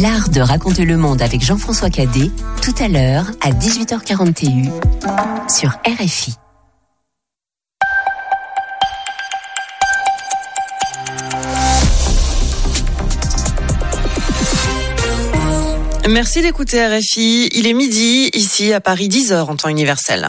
L'art de raconter le monde avec Jean-François Cadet, tout à l'heure à 18h40 TU sur RFI. Merci d'écouter RFI. Il est midi, ici à Paris, 10h en temps universel.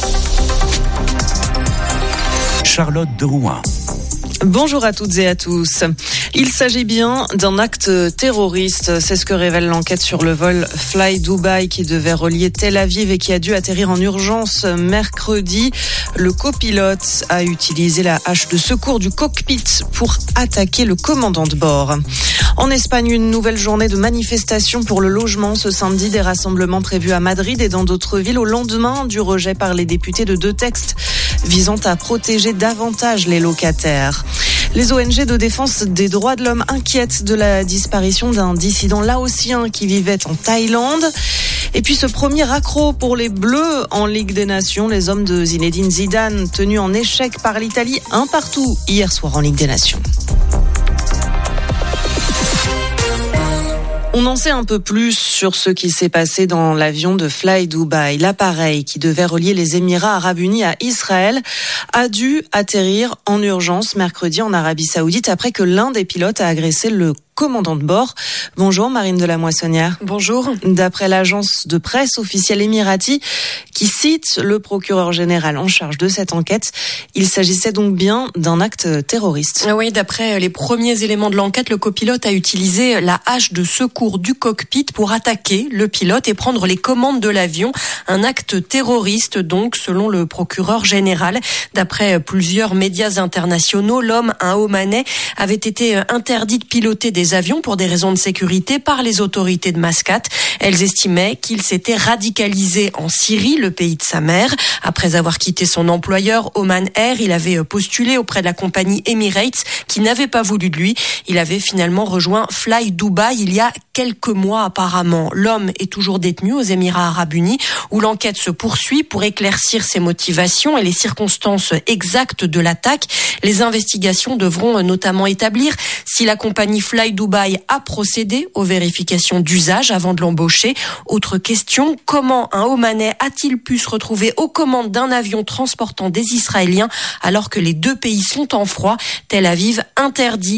Charlotte de Rouen. Bonjour à toutes et à tous. Il s'agit bien d'un acte terroriste. C'est ce que révèle l'enquête sur le vol Fly Dubai qui devait relier Tel Aviv et qui a dû atterrir en urgence mercredi. Le copilote a utilisé la hache de secours du cockpit pour attaquer le commandant de bord. En Espagne, une nouvelle journée de manifestation pour le logement ce samedi. Des rassemblements prévus à Madrid et dans d'autres villes au lendemain du rejet par les députés de 2 textes visant à protéger davantage les locataires. Les ONG de défense des droits de l'homme inquiètent de la disparition d'un dissident laotien qui vivait en Thaïlande. Et puis ce premier accro pour les Bleus en Ligue des Nations, les hommes de Zinedine Zidane tenus en échec par l'Italie 1-1 hier soir en Ligue des Nations. On en sait un peu plus sur ce qui s'est passé dans l'avion de Fly Dubai. L'appareil qui devait relier les Émirats arabes unis à Israël a dû atterrir en urgence mercredi en Arabie Saoudite après que l'un des pilotes a agressé le commandant de bord. Bonjour Marine de la Moissonnière. Bonjour. D'après l'agence de presse officielle émirati qui cite le procureur général en charge de cette enquête, il s'agissait donc bien d'un acte terroriste. Oui, d'après les premiers éléments de l'enquête, le copilote a utilisé la hache de secours du cockpit pour attaquer le pilote et prendre les commandes de l'avion. Un acte terroriste donc, selon le procureur général. D'après plusieurs médias internationaux, l'homme, un Omanais, avait été interdit de piloter des avions pour des raisons de sécurité par les autorités de Mascate. Elles estimaient qu'il s'était radicalisé en Syrie, le pays de sa mère. Après avoir quitté son employeur Oman Air, il avait postulé auprès de la compagnie Emirates qui n'avait pas voulu de lui. Il avait finalement rejoint Fly Dubai il y a quelques mois apparemment. L'homme est toujours détenu aux Émirats arabes unis où l'enquête se poursuit pour éclaircir ses motivations et les circonstances exactes de l'attaque. Les investigations devront notamment établir si la compagnie Fly Dubai a procédé aux vérifications d'usage avant de l'embaucher. Autre question, comment un Omanais a-t-il pu se retrouver aux commandes d'un avion transportant des Israéliens alors que les 2 pays sont en froid? Tel Aviv interdit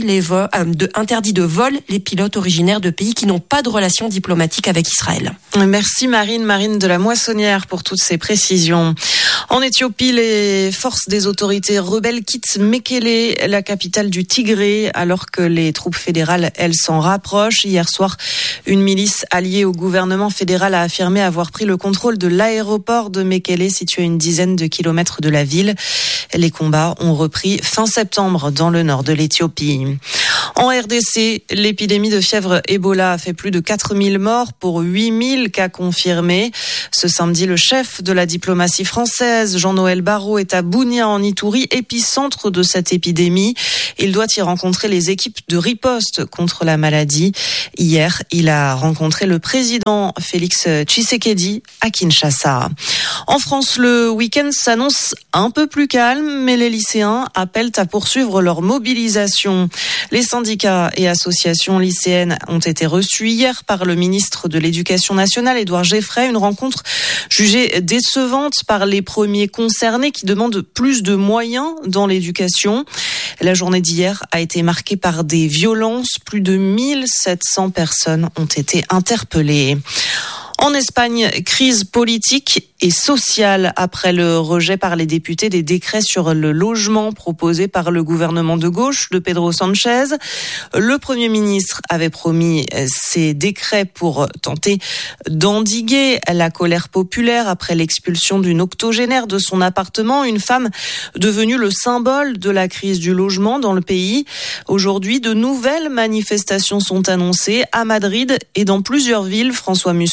de vol les pilotes originaires de pays qui n'ont pas de relations diplomatiques avec Israël. Merci Marine de la Moissonnière pour toutes ces précisions. En Éthiopie, les forces des autorités rebelles quittent Mekele, la capitale du Tigré, alors que les troupes fédérales, elles, s'en rapprochent. Hier soir, une milice alliée au gouvernement fédéral a affirmé avoir pris le contrôle de l'aéroport de Mekele, situé à une dizaine de kilomètres de la ville. Les combats ont repris fin septembre dans le nord de l'Éthiopie. En RDC, l'épidémie de fièvre Ebola a fait plus de 4000 morts pour 8000 cas confirmés. Ce samedi, le chef de la diplomatie française, Jean-Noël Barrot, est à Bunia en Ituri, épicentre de cette épidémie. Il doit y rencontrer les équipes de riposte contre la maladie. Hier, il a rencontré le président Félix Tshisekedi à Kinshasa. En France, le week-end s'annonce un peu plus calme, mais les lycéens appellent à poursuivre leur mobilisation. Les syndicats et associations lycéennes ont été reçus hier par le ministre de l'Éducation nationale, Édouard Geffray, une rencontre jugée décevante par les premiers concernés qui demandent plus de moyens dans l'éducation. La journée d'hier a été marquée par des violences. Plus de 1700 personnes ont été interpellées. En Espagne, crise politique et sociale après le rejet par les députés des décrets sur le logement proposés par le gouvernement de gauche de Pedro Sánchez. Le Premier ministre avait promis ces décrets pour tenter d'endiguer la colère populaire après l'expulsion d'une octogénaire de son appartement, une femme devenue le symbole de la crise du logement dans le pays. Aujourd'hui, de nouvelles manifestations sont annoncées à Madrid et dans plusieurs villes. François Musso.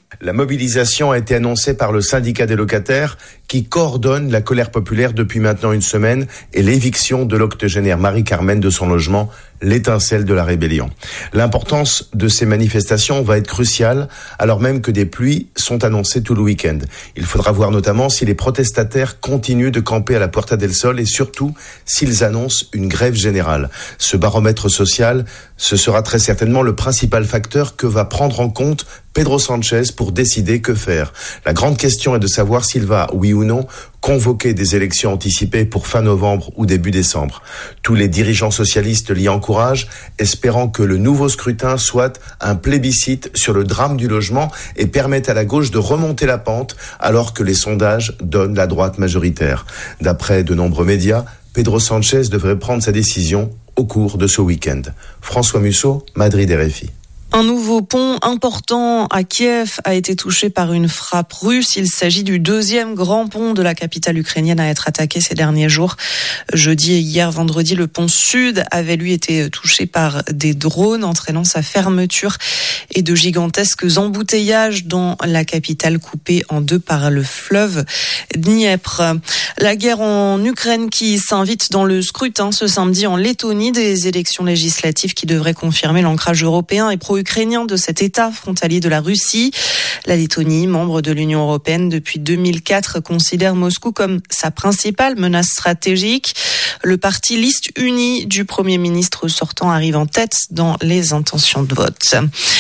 La mobilisation a été annoncée par le syndicat des locataires qui coordonne la colère populaire depuis maintenant une semaine et l'éviction de l'octogénaire Marie-Carmen de son logement, l'étincelle de la rébellion. L'importance de ces manifestations va être cruciale alors même que des pluies sont annoncées tout le week-end. Il faudra voir notamment si les protestataires continuent de camper à la Puerta del Sol et surtout s'ils annoncent une grève générale. Ce baromètre social, ce sera très certainement le principal facteur que va prendre en compte Pedro Sánchez pour décider que faire. La grande question est de savoir s'il va, oui ou non, convoquer des élections anticipées pour fin novembre ou début décembre. Tous les dirigeants socialistes l'y encouragent, espérant que le nouveau scrutin soit un plébiscite sur le drame du logement et permette à la gauche de remonter la pente alors que les sondages donnent la droite majoritaire. D'après de nombreux médias, Pedro Sánchez devrait prendre sa décision au cours de ce week-end. François Musso, Madrid RFI. Un nouveau pont important à Kiev a été touché par une frappe russe. Il s'agit du deuxième grand pont de la capitale ukrainienne à être attaqué ces derniers jours. Jeudi et hier vendredi, le pont sud avait lui été touché par des drones, entraînant sa fermeture et de gigantesques embouteillages dans la capitale coupée en deux par le fleuve Dniepr. La guerre en Ukraine qui s'invite dans le scrutin ce samedi en Lettonie, des élections législatives qui devraient confirmer l'ancrage européen et pro-ukrainien de cet État frontalier de la Russie. La Lettonie, membre de l'Union européenne depuis 2004, considère Moscou comme sa principale menace stratégique. Le parti Liste Unie du Premier ministre sortant arrive en tête dans les intentions de vote.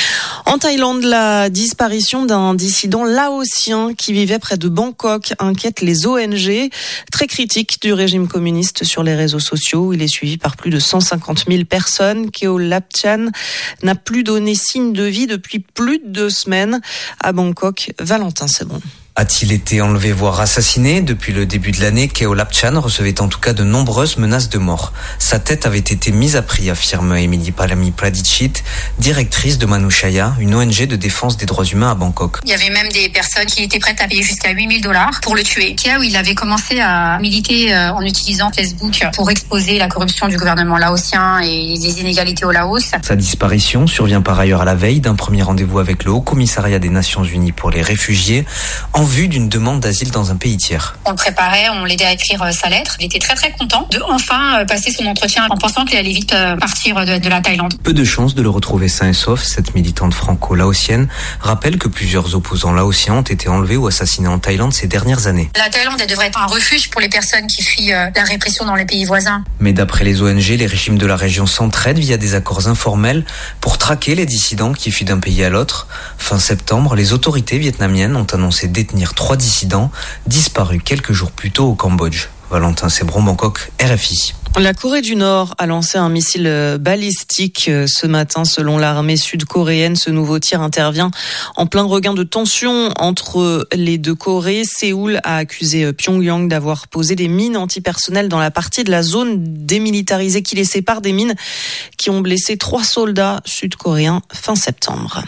En Thaïlande, la disparition d'un dissident laotien qui vivait près de Bangkok inquiète les ONG, très critiques du régime communiste sur les réseaux sociaux. Il est suivi par plus de 150 000 personnes. Keo Lapchan n'a plus donné signe de vie depuis plus de 2 semaines. À Bangkok, Valentin Sebon. A-t-il été enlevé voire assassiné ? Depuis le début de l'année, Keo Lapchan recevait en tout cas de nombreuses menaces de mort. Sa tête avait été mise à prix, affirme Emily Palami-Pradicit, directrice de Manushaya, une ONG de défense des droits humains à Bangkok. Il y avait même des personnes qui étaient prêtes à payer jusqu'à $8,000 pour le tuer. Keo, il avait commencé à militer en utilisant Facebook pour exposer la corruption du gouvernement laotien et les inégalités au Laos. Sa disparition survient par ailleurs à la veille d'un premier rendez-vous avec le Haut Commissariat des Nations Unies pour les réfugiés, en vue d'une demande d'asile dans un pays tiers. On le préparait, on l'aidait à écrire sa lettre. Il était très très content de enfin passer son entretien en pensant qu'il allait vite partir de la Thaïlande. Peu de chances de le retrouver sain et sauf. Cette militante franco-laotienne rappelle que plusieurs opposants laotiens ont été enlevés ou assassinés en Thaïlande ces dernières années. La Thaïlande, elle devrait être un refuge pour les personnes qui fuient la répression dans les pays voisins. Mais d'après les ONG, les régimes de la région s'entraident via des accords informels pour traquer les dissidents qui fuient d'un pays à l'autre. Fin septembre, les autorités vietnamiennes ont annoncé détenir 3 dissidents disparus quelques jours plus tôt au Cambodge. Valentin Sebron, Bangkok, RFI. La Corée du Nord a lancé un missile balistique ce matin selon l'armée sud-coréenne. Ce nouveau tir intervient en plein regain de tension entre les deux Corées. Séoul a accusé Pyongyang d'avoir posé des mines antipersonnelles dans la partie de la zone démilitarisée qui les sépare des mines qui ont blessé 3 soldats sud-coréens fin septembre.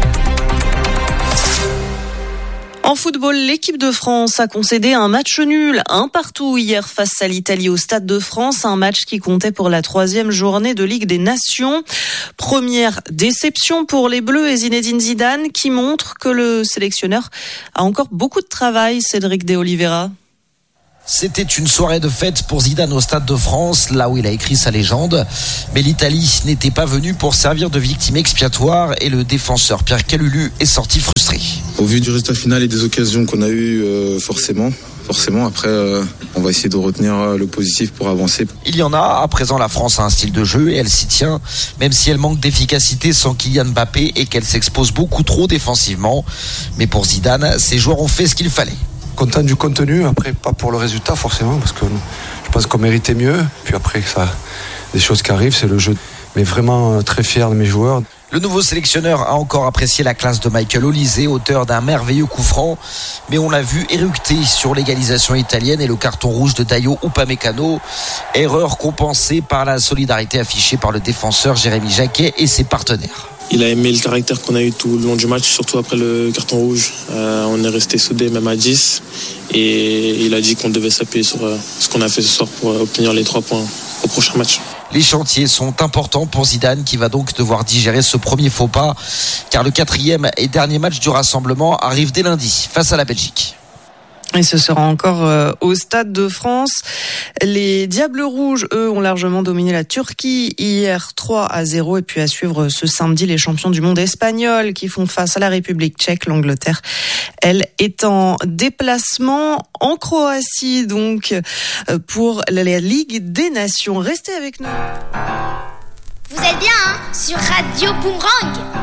En football, l'équipe de France a concédé un match nul, 1-1 hier face à l'Italie au Stade de France. Un match qui comptait pour la 3e journée de Ligue des Nations. Première déception pour les Bleus et Zinedine Zidane qui montre que le sélectionneur a encore beaucoup de travail, Cédric de Oliveira. C'était une soirée de fête pour Zidane au Stade de France, là où il a écrit sa légende. Mais l'Italie n'était pas venue pour servir de victime expiatoire et le défenseur Pierre Calulu est sorti frustré. Au vu du résultat final et des occasions qu'on a eues, forcément, après, on va essayer de retenir le positif pour avancer. Il y en a. À présent, la France a un style de jeu et elle s'y tient, même si elle manque d'efficacité sans Kylian Mbappé et qu'elle s'expose beaucoup trop défensivement. Mais pour Zidane, ses joueurs ont fait ce qu'il fallait. Content du contenu, après pas pour le résultat forcément, parce que je pense qu'on méritait mieux. Puis après, ça, des choses qui arrivent, c'est le jeu. Mais vraiment très fier de mes joueurs. Le nouveau sélectionneur a encore apprécié la classe de Michael Olise, auteur d'un merveilleux coup franc. Mais on l'a vu éructer sur l'égalisation italienne et le carton rouge de Dayo Upamecano. Erreur compensée par la solidarité affichée par le défenseur Jérémy Jacquet et ses partenaires. Il a aimé le caractère qu'on a eu tout le long du match, surtout après le carton rouge. On est resté soudés même à 10 et il a dit qu'on devait s'appuyer sur ce qu'on a fait ce soir pour obtenir les 3 points au prochain match. Les chantiers sont importants pour Zidane qui va donc devoir digérer ce premier faux pas car le 4e et dernier match du rassemblement arrive dès lundi face à la Belgique. Et ce sera encore au Stade de France. Les Diables Rouges, eux, ont largement dominé la Turquie hier 3-0. Et puis à suivre ce samedi, les champions du monde espagnols qui font face à la République tchèque. L'Angleterre, elle, est en déplacement en Croatie, donc, pour la Ligue des Nations. Restez avec nous. Vous êtes bien, hein, sur Radio Boomerang.